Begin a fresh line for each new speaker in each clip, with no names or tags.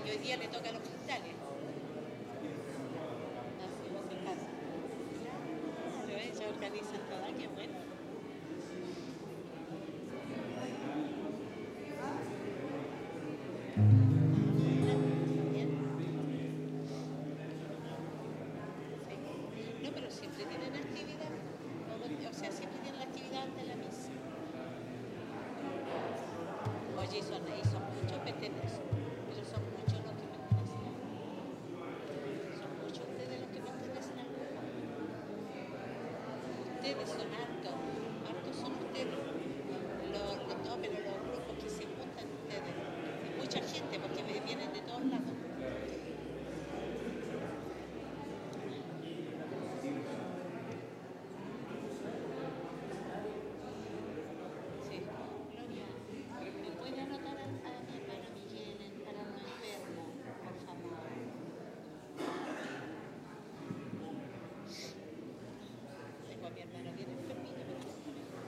y hoy día le toca a los cristales. Así no se casa. Claro, ella organiza toda, qué bueno. Bien. Sí. No, pero siempre tienen actividad. O sea, siempre tienen la actividad antes de la misa. Oye, y son muchos pertenecen, pero son muchos los que pertenecen. Son muchos ustedes los que pertenecen al grupo. Ustedes son hartos, hartos son ustedes. No, pero los grupos que se juntan ustedes. Y mucha gente, porque vienen de todos lados. Sí. Gloria, ¿me puede anotar a mi hermano Miguel para un enfermo, por favor? Tengo a mi hermano bien enfermito, pero no está bien.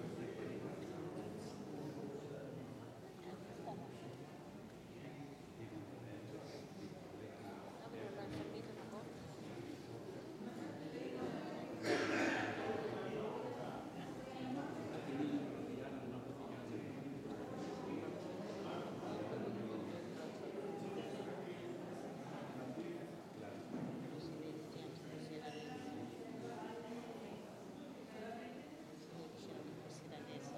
No, pero los enfermitos no comen. Pero si me dijeron que pusieran eso. Si me dijeron que pusieran eso.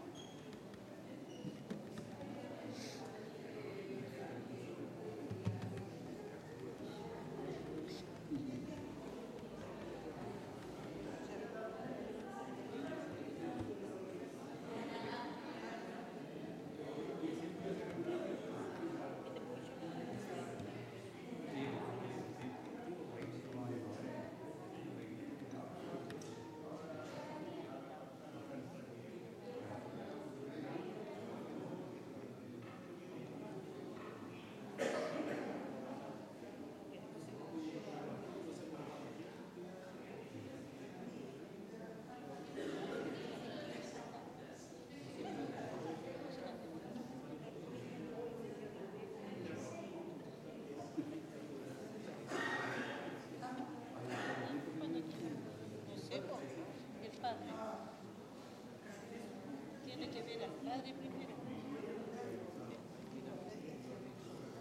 Cuando quiera. No sé, po, el padre. Tiene que ver al padre primero.